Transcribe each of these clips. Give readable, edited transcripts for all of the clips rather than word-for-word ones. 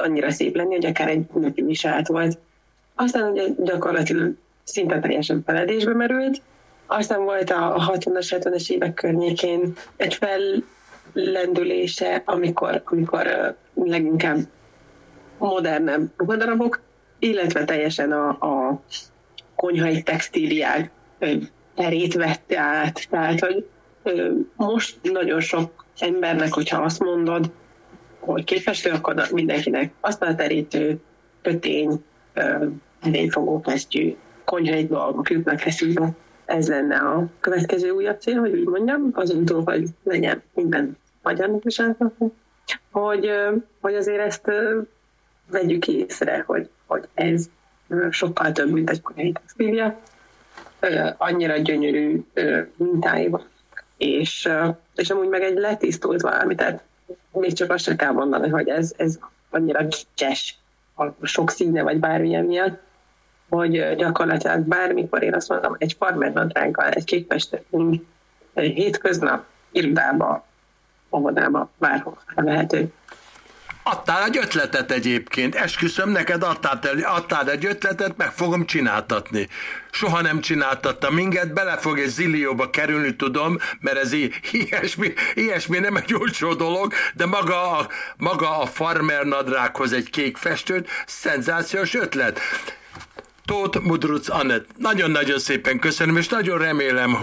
annyira szép lenni, hogy akár egy női viselet volt. Aztán ugye gyakorlatilag szinte teljesen feledésbe merült. Aztán volt a 60-as, 70-es évek környékén egy fellendülése, amikor leginkább modernebb ruhadarabok, illetve teljesen a konyhai textíliák terét vette át. Tehát, hogy most nagyon sok embernek, hogyha azt mondod, hogy képfestő, akkor mindenkinek asztalterítő, kötény, edényfogókesztyű, konyhai dolgok jutnak eszünkbe. Ez lenne a következő újabb cél, hogy úgy mondjam, azon túl, hogy legyen minden magyarnak viseltetni, hogy azért ezt vegyük észre, hogy ez sokkal több, mint egy konyhai textília. Annyira gyönyörű mintái van, és amúgy meg egy letisztult valami, tehát még csak azt sem kell mondani, hogy ez annyira gicses, a sok színe vagy bármilyen miatt, hogy gyakorlatilag bármikor én azt mondom, egy farmernadrággal, egy kékfestőnk hétköznap, irodába, óvodába, bárhol lehető. Adtál egy ötletet egyébként, esküszöm, neked adtál egy ötletet, meg fogom csináltatni. Soha nem csináltattam minket, bele fog egy zillióba kerülni, tudom, mert ez ilyesmi nem egy olcsó dolog, de maga a farmer nadrághoz egy kék festőt, szenzációs ötlet. Tóth Mudrucz Anett, nagyon-nagyon szépen köszönöm, és nagyon remélem,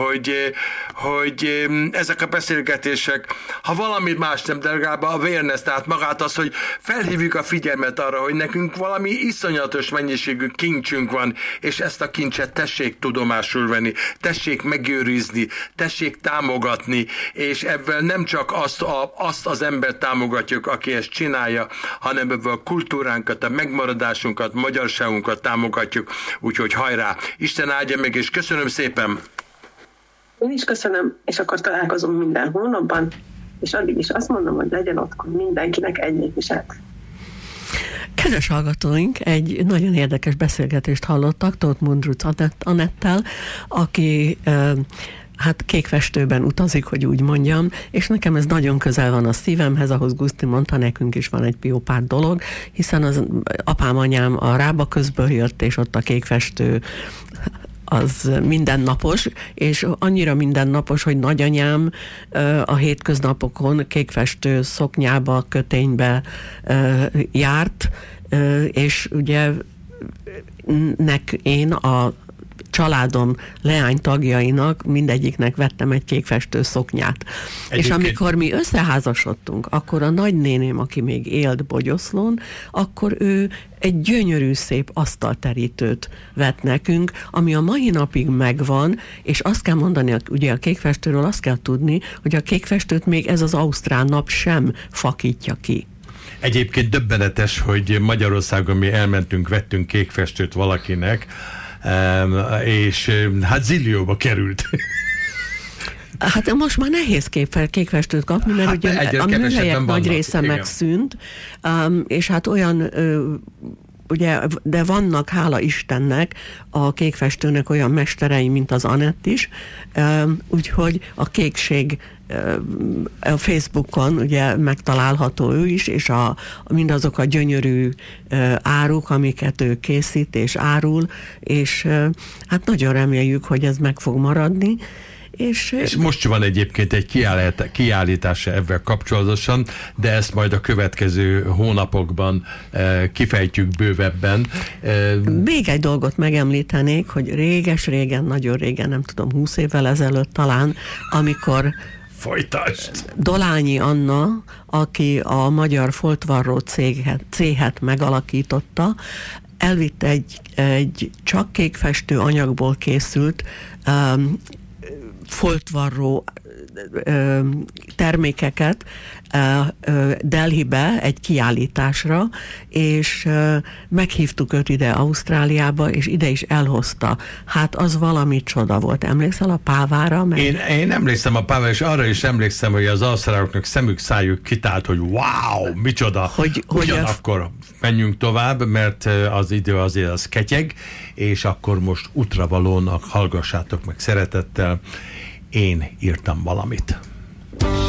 hogy ezek a beszélgetések, ha valamit más nem, de legalább a awareness, tehát magát az, hogy felhívjuk a figyelmet arra, hogy nekünk valami iszonyatos mennyiségű kincsünk van, és ezt a kincset tessék tudomásul venni, tessék megőrizni, tessék támogatni, és ebben nem csak azt az embert támogatjuk, aki ezt csinálja, hanem ebből a kultúránkat, a megmaradásunkat, magyarságunkat támogatjuk. Úgyhogy hajrá! Isten áldja meg, és köszönöm szépen! Én is köszönöm, és akkor találkozunk minden hónapban, és addig is azt mondom, hogy legyen otthon mindenkinek egy viselet. Kedves hallgatóink, egy nagyon érdekes beszélgetést hallottak Tóth Mudrucz Anettel, aki kékfestőben utazik, hogy úgy mondjam, és nekem ez nagyon közel van a szívemhez, ahhoz Guszti mondta, nekünk is van egy jó pár dolog, hiszen az apám, anyám a Rába közből jött, és ott a kékfestő az mindennapos, és annyira mindennapos, hogy nagyanyám a hétköznapokon kékfestő szoknyába, köténybe járt, és ugye én a családom leánytagjainak mindegyiknek vettem egy kékfestő szoknyát. Egyébként. És amikor mi összeházasodtunk, akkor a nagynéném, aki még élt Bogyoszlón, akkor ő egy gyönyörű szép asztalterítőt vett nekünk, ami a mai napig megvan, és azt kell mondani, ugye a kékfestőről azt kell tudni, hogy a kékfestőt még ez az ausztrál nap sem fakítja ki. Egyébként döbbenetes, hogy Magyarországon mi elmentünk, vettünk kékfestőt valakinek, és hát zillióba került. Hát most már nehéz kékfestőt kapni, mert ugye a műhelyek nagy része megszűnt, és hát olyan, ugye, de vannak, hála Istennek, a kékfestőnek olyan mesterei, mint az Anett is, úgyhogy a kékség a Facebookon ugye megtalálható ő is, és mindazok a gyönyörű áruk, amiket ő készít és árul, és hát nagyon reméljük, hogy ez meg fog maradni. És most van egyébként egy kiállítása ebben kapcsolatosan, de ezt majd a következő hónapokban kifejtjük bővebben. Még egy dolgot megemlítenék, hogy réges-régen, nagyon régen, nem tudom, 20 évvel ezelőtt talán, amikor folytasd! Dolányi Anna, aki a Magyar Foltvarró céhet megalakította, elvitte egy csak kékfestő anyagból készült foltvarró termékeket Delhibe egy kiállításra, és meghívtuk őt ide Ausztráliába, és ide is elhozta. Hát az valami csoda volt. Emlékszel a pávára? Én emlékszem a pávára, és arra is emlékszem, hogy az ausztráloknak szemük szájuk kitált, hogy wow, micsoda! Ugyanakkor menjünk tovább, mert az idő azért az ketyeg, és akkor most útravalónak hallgassátok meg szeretettel. Én írtam valamit.